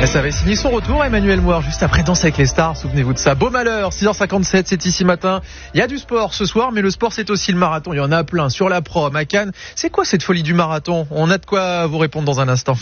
Et ça avait signé son retour, Emmanuel Moir, juste après Danse avec les stars, souvenez-vous de ça. Beau malheur, 6h57, c'est ici matin. Il y a du sport ce soir, mais le sport c'est aussi le marathon. Il y en a plein sur la prom, à Cannes. C'est quoi cette folie du marathon? On a de quoi vous répondre dans un instant.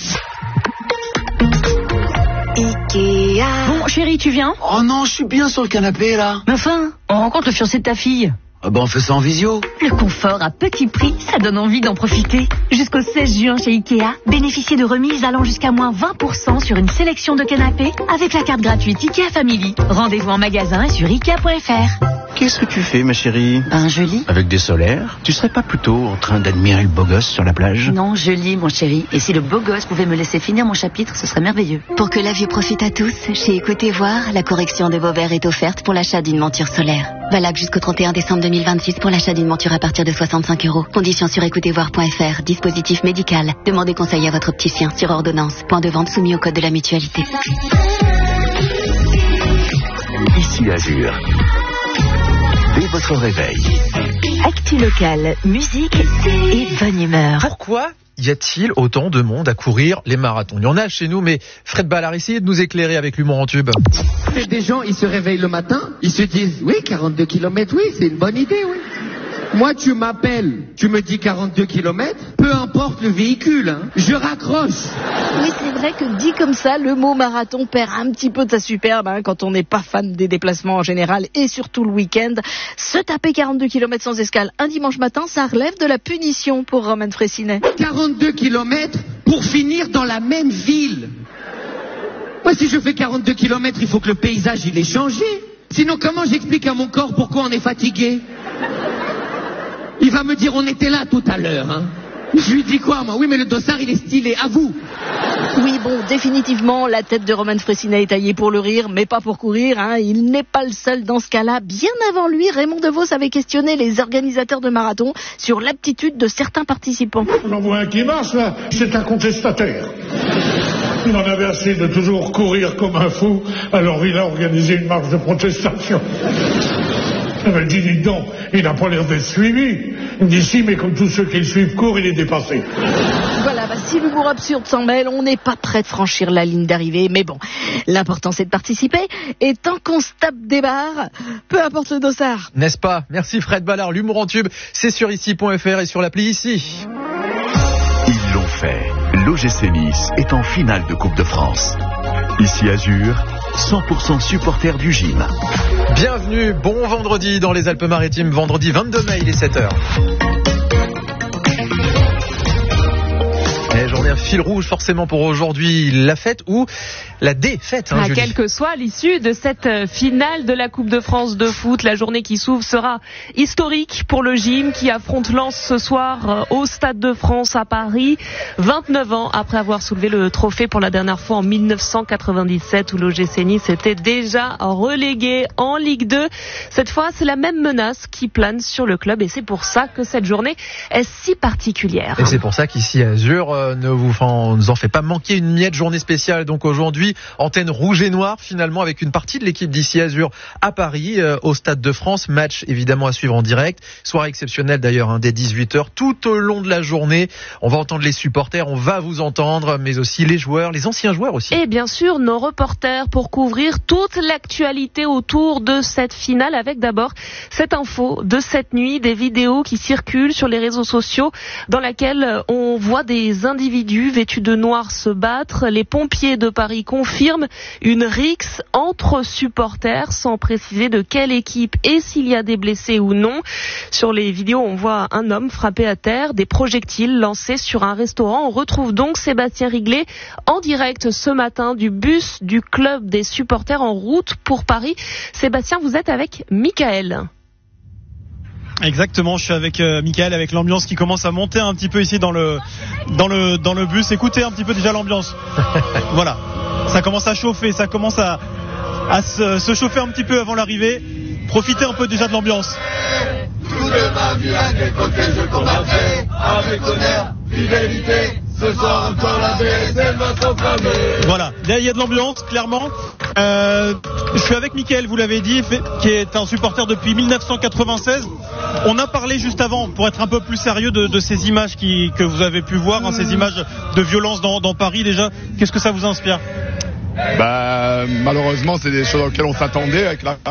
Ikea. Bon, chérie, tu viens? Oh non, je suis bien sur le canapé là. Mais enfin, on rencontre le fiancé de ta fille. Ah ben on fait ça en visio. Le confort à petit prix, ça donne envie d'en profiter. Jusqu'au 16 juin chez Ikea, bénéficiez de remises allant jusqu'à moins 20% sur une sélection de canapés avec la carte gratuite Ikea Family. Rendez-vous en magasin et sur Ikea.fr. Qu'est-ce que tu fais ma chérie? Je lis. Avec des solaires? Tu serais pas plutôt en train d'admirer le beau gosse sur la plage? Non, je lis mon chéri. Et si le beau gosse pouvait me laisser finir mon chapitre, ce serait merveilleux. Pour que la vue profite à tous, chez Écoutez Voir, la correction de vos verres est offerte pour l'achat d'une monture solaire. Valable jusqu'au 31 décembre 2026 pour l'achat d'une monture à partir de 65 €. Conditions sur écoutezvoir.fr. Dispositif médical. Demandez conseil à votre opticien sur ordonnance. Point de vente soumis au code de la mutualité. Ici Azur. Dès votre réveil. Actu local, musique et bonne humeur. Pourquoi y a-t-il autant de monde à courir les marathons? Il y en a chez nous, mais Fred Ballard, essayez de nous éclairer avec l'humour en tube. Des gens, ils se réveillent le matin, ils se disent, oui, 42 km, oui, c'est une bonne idée, oui. Moi, tu m'appelles, tu me dis 42 km, peu importe le véhicule, hein, je raccroche. Oui, c'est vrai que dit comme ça, le mot marathon perd un petit peu de sa superbe quand on n'est pas fan des déplacements en général et surtout le week-end. Se taper 42 km sans escale un dimanche matin, ça relève de la punition pour Romain Fraissinet. 42 km pour finir dans la même ville. Moi, si je fais 42 km, il faut que le paysage, il ait changé. Sinon, comment j'explique à mon corps pourquoi on est fatigué? Il va me dire, on était là tout à l'heure, hein. Je lui dis quoi, moi? Oui, mais le dossard, il est stylé. À vous. Oui, bon, définitivement, la tête de Romain Fraissinet est taillée pour le rire, mais pas pour courir, hein. Il n'est pas le seul dans ce cas-là. Bien avant lui, Raymond Devos avait questionné les organisateurs de marathon sur l'aptitude de certains participants. On en voit un qui marche, là. C'est un contestataire. Il en avait assez de toujours courir comme un fou, alors il a organisé une marche de protestation. Il m'a dit, dis donc, il n'a pas l'air d'être suivi. Il me dit, si, mais comme tous ceux qui le suivent courent, il est dépassé. Voilà, si l'humour absurde s'en mêle, on n'est pas prêt de franchir la ligne d'arrivée. Mais bon, l'important c'est de participer. Et tant qu'on se tape des barres, peu importe le dossard. N'est-ce pas? Merci Fred Ballard. L'humour en tube, c'est sur ici.fr et sur l'appli Ici. Ils l'ont fait. L'OGC Nice est en finale de Coupe de France. Ici Azur, 100% supporter du gym. Bienvenue, bon vendredi dans les Alpes-Maritimes, vendredi 22 mai, il est 7h. Journée à fil rouge forcément pour aujourd'hui, la fête ou la défaite. Julie. Quelle que soit l'issue de cette finale de la Coupe de France de foot, la journée qui s'ouvre sera historique pour le gym qui affronte Lens ce soir au Stade de France à Paris. 29 ans après avoir soulevé le trophée pour la dernière fois en 1997 où l'OGC Nice était déjà relégué en Ligue 2. Cette fois, c'est la même menace qui plane sur le club et c'est pour ça que cette journée est si particulière. Et c'est pour ça qu'ici Azur ne vous en fait pas manquer une miette, journée spéciale donc aujourd'hui, antenne rouge et noire finalement avec une partie de l'équipe d'ici Azur à Paris au Stade de France, match évidemment à suivre en direct, soirée exceptionnelle d'ailleurs dès 18h, tout au long de la journée, on va entendre les supporters, on va vous entendre, mais aussi les joueurs, les anciens joueurs aussi. Et bien sûr nos reporters pour couvrir toute l'actualité autour de cette finale avec d'abord cette info de cette nuit, des vidéos qui circulent sur les réseaux sociaux dans laquelle on voit des individus vêtus de noir se battre. Les pompiers de Paris confirment une rixe entre supporters sans préciser de quelle équipe et s'il y a des blessés ou non. Sur les vidéos, on voit un homme frappé à terre, des projectiles lancés sur un restaurant. On retrouve donc Sébastien Riglet en direct ce matin du bus du club des supporters en route pour Paris. Sébastien, vous êtes avec Michael. Exactement, je suis avec Michael, avec l'ambiance qui commence à monter un petit peu ici dans le bus. Écoutez un petit peu déjà l'ambiance. Voilà, ça commence à chauffer, ça commence à se chauffer un petit peu avant l'arrivée. Profitez un peu déjà de l'ambiance. Toute ma vie à tes côtés, je combattrai avec honneur, fidélité. Ce soir encore la BSL va s'enflammer. Voilà, là il y a de l'ambiance, clairement. Je suis avec Mickaël, vous l'avez dit, qui est un supporter depuis 1996. On a parlé juste avant, pour être un peu plus sérieux, de ces images que vous avez pu voir, ces images de violence dans Paris déjà. Qu'est-ce que ça vous inspire ? Malheureusement, c'est des choses auxquelles on s'attendait avec la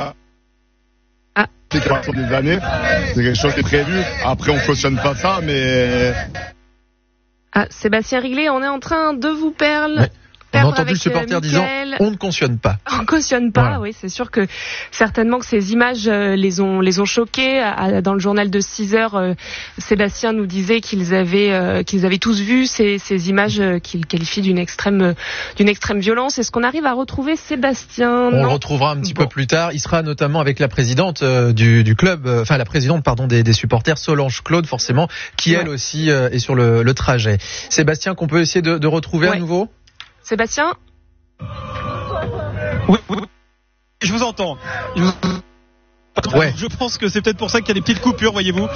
sur des années. C'est quelque chose qui est prévu. Après, on cautionne pas ça, mais... Sébastien Riglet, on est en train de vous perdre. Ouais. On a entendu le supporter disant on ne cautionne pas. On ne cautionne pas, voilà. Oui, c'est sûr que certainement que ces images les ont choqués. Dans le journal de 6 heures, Sébastien nous disait qu'ils avaient tous vu ces images qu'il qualifie d'une extrême violence. Est-ce qu'on arrive à retrouver Sébastien? On le retrouvera un petit peu plus tard. Il sera notamment avec la présidente du club, la présidente des supporters, Solange Claude, forcément, qui elle aussi est sur le trajet. Sébastien, qu'on peut essayer de retrouver à nouveau. Sébastien? Oui. Je vous entends. Je pense que c'est peut-être pour ça qu'il y a des petites coupures, voyez-vous.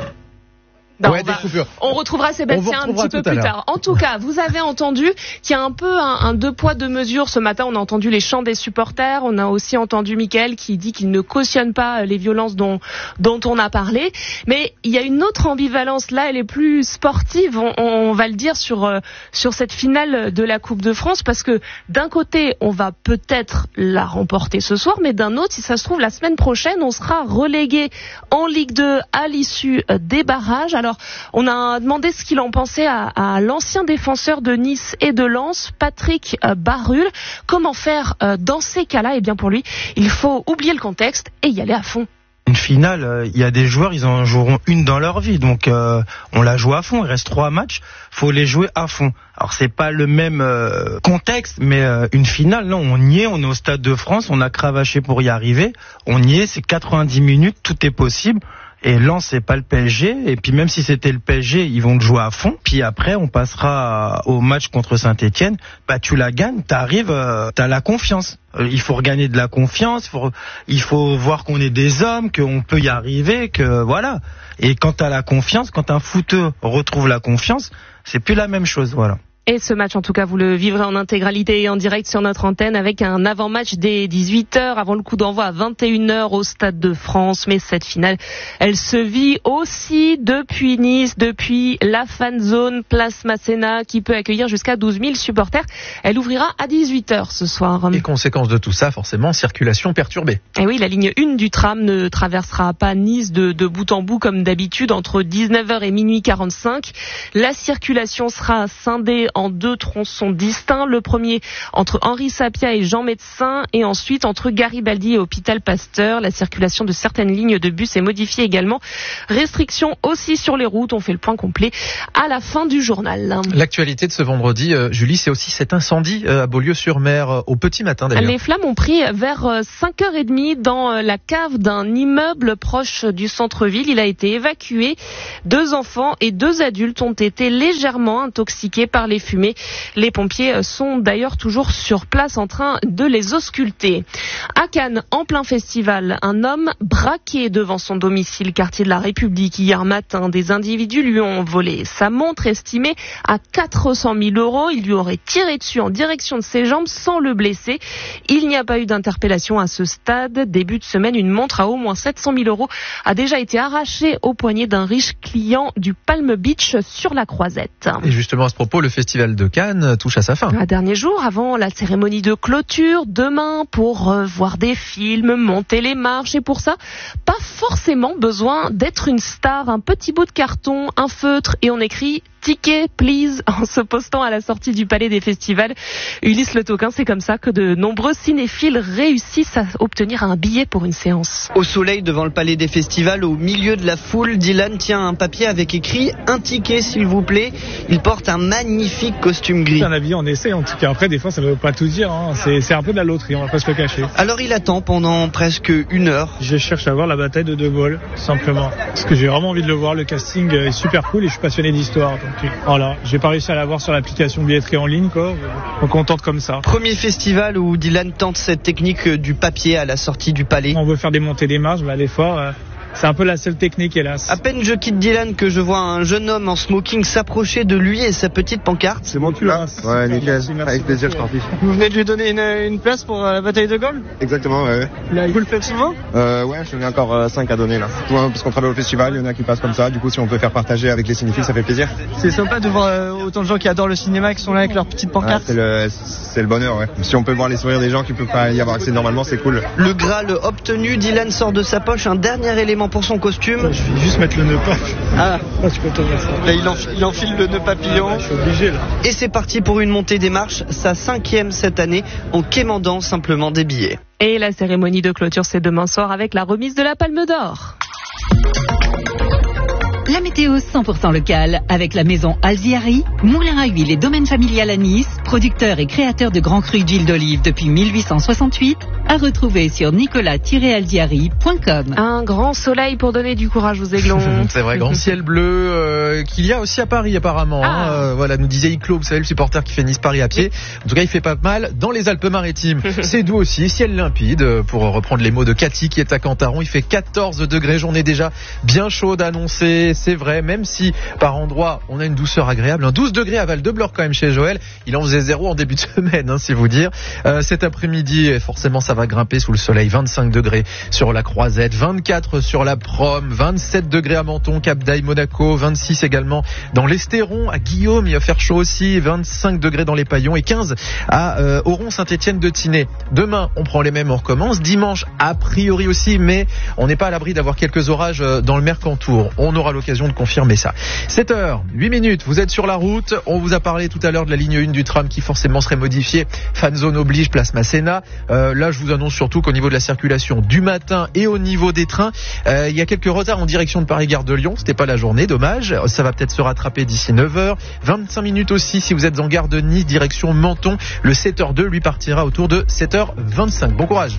On retrouvera Sébastien un petit peu plus tard. En tout cas, vous avez entendu qu'il y a un peu un deux poids deux mesures. Ce matin, on a entendu les chants des supporters. On a aussi entendu Mickaël qui dit qu'il ne cautionne pas les violences dont on a parlé. Mais il y a une autre ambivalence. Là, elle est plus sportive. On va le dire sur cette finale de la Coupe de France, parce que d'un côté, on va peut-être la remporter ce soir, mais d'un autre, si ça se trouve, la semaine prochaine, on sera relégué en Ligue 2 à l'issue des barrages. Alors, on a demandé ce qu'il en pensait à l'ancien défenseur de Nice et de Lens, Patrick Barul. Comment faire dans ces cas-là? Eh bien, pour lui, il faut oublier le contexte et y aller à fond. Une finale, il y a des joueurs, ils en joueront une dans leur vie, donc on la joue à fond. Il reste 3 matchs, faut les jouer à fond. Alors c'est pas le même contexte, mais une finale, non, on y est, on est au Stade de France, on a cravaché pour y arriver, on y est, c'est 90 minutes, tout est possible. Et Lens, c'est pas le PSG. Et puis même si c'était le PSG, ils vont le jouer à fond. Puis après, on passera au match contre Saint-Etienne. Tu la gagnes, t'arrives, t'as la confiance. Il faut regagner de la confiance. Il faut voir qu'on est des hommes, qu'on peut y arriver, que voilà. Et quand t'as la confiance, quand un footeux retrouve la confiance, c'est plus la même chose, voilà. Et ce match, en tout cas, vous le vivrez en intégralité et en direct sur notre antenne avec un avant-match dès 18h avant le coup d'envoi à 21h au Stade de France. Mais cette finale, elle se vit aussi depuis Nice, depuis la fan zone Place Masséna qui peut accueillir jusqu'à 12 000 supporters. Elle ouvrira à 18h ce soir. Et conséquence de tout ça, forcément, circulation perturbée. Et oui, la ligne 1 du tram ne traversera pas Nice de bout en bout comme d'habitude entre 19h et minuit 45. La circulation sera scindée en 2 tronçons distincts. Le premier entre Henri Sapia et Jean Médecin, et ensuite entre Garibaldi et Hôpital Pasteur. La circulation de certaines lignes de bus est modifiée également. Restrictions aussi sur les routes. On fait le point complet à la fin du journal. L'actualité de ce vendredi, Julie, c'est aussi cet incendie à Beaulieu-sur-Mer au petit matin d'ailleurs. Les flammes ont pris vers 5h30 dans la cave d'un immeuble proche du centre-ville. Il a été évacué. 2 enfants et 2 adultes ont été légèrement intoxiqués par les fumées. Les pompiers sont d'ailleurs toujours sur place en train de les ausculter. À Cannes, en plein festival, un homme braqué devant son domicile, quartier de la République, hier matin. Des individus lui ont volé sa montre estimée à 400 000 €. Il lui aurait tiré dessus en direction de ses jambes sans le blesser. Il n'y a pas eu d'interpellation à ce stade. Début de semaine, une montre à au moins 700 000 € a déjà été arrachée au poignet d'un riche client du Palm Beach sur la Croisette. Et justement, à ce propos, le festival de Cannes touche à sa fin. Un dernier jour avant la cérémonie de clôture, demain, pour voir des films, monter les marches. Et pour ça, pas forcément besoin d'être une star. Un petit bout de carton, un feutre, et on écrit « Ticket, please » en se postant à la sortie du palais des festivals. Ulysse Le Toquin, c'est comme ça que de nombreux cinéphiles réussissent à obtenir un billet pour une séance. Au soleil, devant le palais des festivals, au milieu de la foule, Dylan tient un papier avec écrit « Un ticket, s'il vous plaît ». Il porte un magnifique costume gris. C'est un avis en essai, en tout cas. Après, des fois, ça ne veut pas tout dire. C'est un peu de la loterie, on va pas se le cacher. Alors, il attend pendant presque 1 heure. Je cherche à voir la bataille de De Gaulle, simplement. Parce que j'ai vraiment envie de le voir. Le casting est super cool et je suis passionné d'histoire. Donc, voilà. J'ai pas réussi à l'avoir sur l'application billetterie en ligne, quoi. Donc, on tente comme ça. Premier festival où Dylan tente cette technique du papier à la sortie du palais. On veut faire des montées des marches, des fois... C'est un peu la seule technique, hélas. À peine je quitte Dylan que je vois un jeune homme en smoking s'approcher de lui et sa petite pancarte. C'est mon cul là. Ouais, nickel. Avec plaisir, je t'en prie. Vous venez de lui donner une place pour la bataille de Gaulle? Exactement, ouais. Vous le faites souvent? Ouais, j'en ai encore 5 à donner là. Parce qu'on travaille au festival, il y en a qui passent comme ça. Du coup, si on peut faire partager avec les cinéphiles, ça fait plaisir. C'est sympa de voir autant de gens qui adorent le cinéma qui sont là avec leurs petites pancartes. Ouais, c'est le bonheur. Ouais. Si on peut voir les sourires des gens qui ne peuvent pas y avoir accès normalement, c'est cool. Le Graal obtenu, Dylan sort de sa poche un dernier élément pour son costume. Je vais juste mettre le nœud papillon. Ah, je suis content de ça. Là, il enfile le nœud papillon. Je suis obligé là. Et c'est parti pour une montée des marches, sa 5e cette année, en quémandant simplement des billets. Et la cérémonie de clôture, c'est demain soir avec la remise de la Palme d'Or. La météo 100% locale avec la maison Alziari, moulin à huile et domaine familial à Nice, producteur et créateur de grands crus d'huile d'olive depuis 1868, à retrouver sur nicolas-alziari.com. Un grand soleil pour donner du courage aux aiglons. C'est vrai, grand ciel bleu qu'il y a aussi à Paris apparemment. Voilà, nous disait Iclo, vous savez, le supporter qui fait Nice-Paris à pied. En tout cas, il fait pas mal dans les Alpes-Maritimes. C'est doux aussi, ciel limpide, pour reprendre les mots de Cathy qui est à Cantaron. Il fait 14 degrés, journée déjà bien chaude annoncée. C'est vrai, même si par endroits on a une douceur agréable. Un 12 degrés à Val-de-Blore quand même chez Joël. Il en faisait 0 en début de semaine, c'est vous dire. Cet après-midi, forcément, ça va grimper sous le soleil. 25 degrés sur la Croisette, 24 sur la Prom, 27 degrés à Menton, Cap d'Aille, Monaco, 26 également dans l'Estéron, à Guillaume, il va faire chaud aussi, 25 degrés dans les Paillons et 15 à Oron, Saint-Étienne de Tinée. Demain, on prend les mêmes, on recommence. Dimanche, a priori aussi, mais on n'est pas à l'abri d'avoir quelques orages dans le Mercantour. On aura l'occasion de confirmer ça. 7h, 8 minutes, vous êtes sur la route. On vous a parlé tout à l'heure de la ligne 1 du tram qui forcément serait modifiée. Fan zone oblige, place Masséna. Là, je vous annonce surtout qu'au niveau de la circulation du matin et au niveau des trains, il y a quelques retards en direction de Paris-Gare de Lyon. C'était pas la journée, dommage. Ça va peut-être se rattraper d'ici 9h. 25 minutes aussi si vous êtes en gare de Nice, direction Menton. Le 7h2 lui partira autour de 7h25. Bon courage.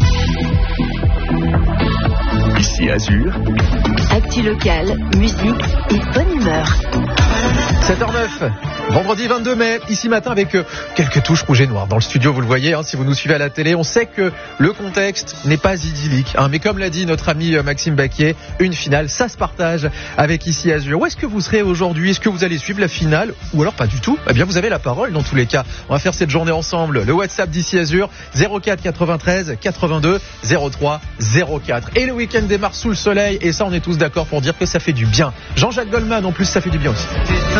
Ici Azur. Actu local, musique et bonne humeur. 7h09, vendredi 22 mai, ici matin avec quelques touches rouges et noires. Dans le studio, vous le voyez, si vous nous suivez à la télé, on sait que le contexte n'est pas idyllique. Mais comme l'a dit notre ami Maxime Baquier, une finale, ça se partage avec Ici Azur. Où est-ce que vous serez aujourd'hui? Est-ce que vous allez suivre la finale? Ou alors pas du tout? Eh bien, vous avez la parole dans tous les cas. On va faire cette journée ensemble. Le WhatsApp d'Ici Azur, 04 93 82 03 04. Et le week-end démarre sous le soleil, et ça, on est tous d'accord pour dire que ça fait du bien. Jean-Jacques Goldman, en plus, ça fait du bien aussi.